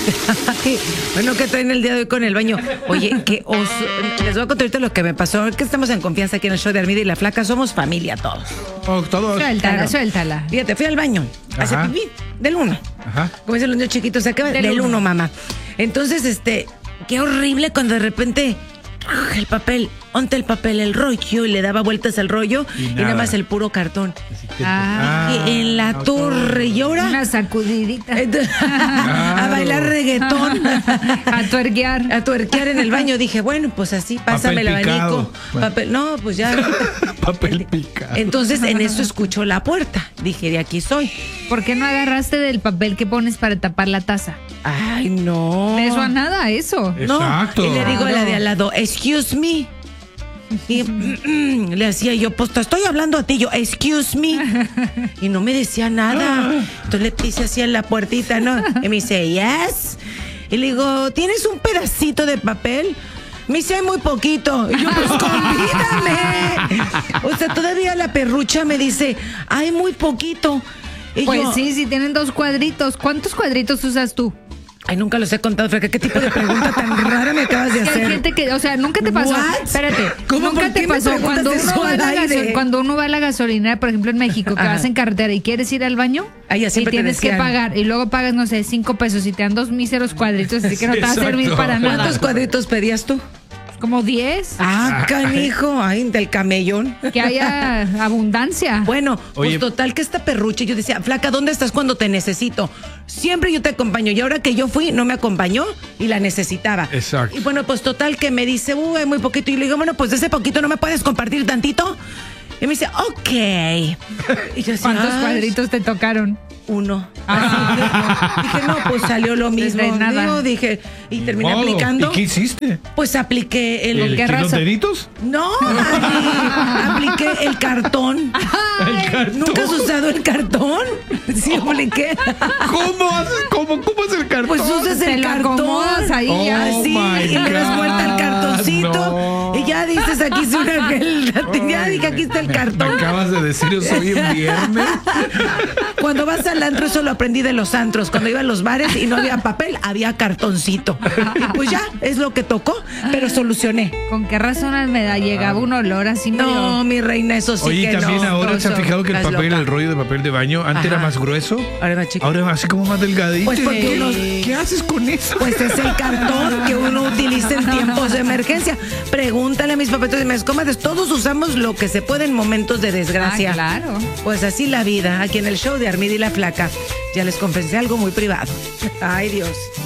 Bueno, ¿qué traen el día de hoy con el baño? Oye, qué oso. Les voy a contar ahorita lo que me pasó. Que estamos en confianza aquí en el show de Armida y la Flaca. Somos familia todos. Oh, todos. Suéltala. Fíjate, fui al baño. Hace Ajá. pipí. Del 1. Ajá. Como dicen los niños chiquitos, se acaba del 1, mamá. Entonces, qué horrible cuando de repente el papel, onte el papel, el rollo, y le daba vueltas al rollo y nada más el puro cartón. Y en la torre, y ahora Una sacudidita. a bailar reggaetón, A tuerquear. a tuerquear en el baño. Dije, bueno, pues así, pásame el Papel picado. abanico. Bueno. Papel, no, pues ya. Papel picado. Entonces en eso escucho la puerta. Dije, de aquí soy. ¿Por qué no agarraste del papel que pones para tapar la taza? Ay, no. De eso a nada, eso. No. Exacto. Y le digo a la de al lado, excuse me. Y le hacía yo, pues te estoy hablando a ti, yo, excuse me. Y no me decía nada. Entonces le hice así en la puertita, ¿no? Y me dice, yes. Y le digo, ¿tienes un pedacito de papel? Me dice, hay muy poquito. Y yo, pues convídame. O sea, todavía la perrucha me dice, hay muy poquito. Y Pues yo, sí, si tienen 2 cuadritos. ¿Cuántos cuadritos usas tú? ay, nunca los he contado, Flaca. ¿Qué tipo de pregunta tan rara me acabas de Sí, hacer? hay gente que, o sea, nunca te pasó. What? Espérate, ¿Cómo? nunca ¿Por te qué me pasó preguntas cuando eso uno, va a al la aire? cuando uno va a la gasolinera, por ejemplo, en México, que Ajá. vas en carretera y quieres ir al baño Ah, ya y siempre te tienes que decían. pagar y luego pagas, no sé, 5 pesos y te dan 2 míseros cuadritos, así que no te va a Exacto. servir para nada. ¿Cuántos cuadritos pedías tú? Como 10, Ah, canijo, ay, del camellón. que haya abundancia. Bueno, Oye. pues total que esta perrucha, yo decía, Flaca, ¿dónde estás cuando te necesito? Siempre yo te acompaño. Y ahora que yo fui, no me acompañó y la necesitaba. Exacto. Y bueno, pues total que me dice, hay muy poquito. Y le digo, bueno, pues de ese poquito no me puedes compartir tantito. Y me dice, ok. Y yo decía, ¿Cuántos "Ay, cuadritos te tocaron? 1. Dije, no, pues salió lo mismo. Desde nada. Digo, dije, y terminé Modo. aplicando. ¿Y qué hiciste? Pues apliqué el... ¿Qué ¿Los raza? deditos? No, Ani, apliqué el cartón. El cartón. ¿Nunca has usado el cartón? Sí, apliqué. ¿Cómo haces? ¿Cómo es el cartón? Pues usas Te el lo cartón. acomodas ahí Oh, ya. Así, my y le das vuelta al God, cartoncito. no. Y ya dices, aquí es una ya dije, aquí está el Me cartón. acabas de decir, yo soy en viernes. Cuando vas al antro, eso lo aprendí de los antros. Cuando iba a los bares y no había papel, había cartoncito. Y pues ya, es lo que tocó, pero solucioné. ¿Con qué razón me llegaba un olor así medio? No, mi reina, eso sí Oye, que también no. ahora se ha fijado que el Estás papel, loca. el rollo de papel de baño, antes Ajá. era más grueso. Ahora más chiquito. Ahora así como más delgadito. Pues porque unos- ¿Qué haces con eso? Pues es el cartón que uno utiliza en tiempos de emergencia. Pregúntale a mis papetos y mis comadres. Todos usamos lo que se puede en momentos de desgracia. Ah, claro. Pues así la vida, aquí en el show de Armida y la Flaca. Ya les confesé algo muy privado. Ay, Dios.